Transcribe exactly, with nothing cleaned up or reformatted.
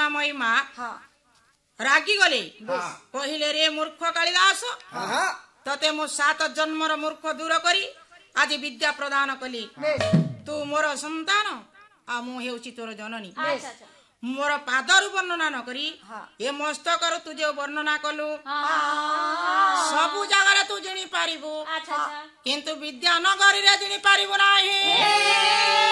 କରୁଣାमयी माँ रागी गले कहले रे मूर्ख कालिदास तते मो सात जन्मर मूर्ख दूर करी आज विद्या प्रदान कली तू मोर संतान आ मु हेउची तोर जननी मोर पादर वर्णना न करी ए मस्तकर तू जो वर्णना कलु सबु जगह तू जिणी पारिबु किंतु विद्यानगर रे जिणी पारिबु नाही।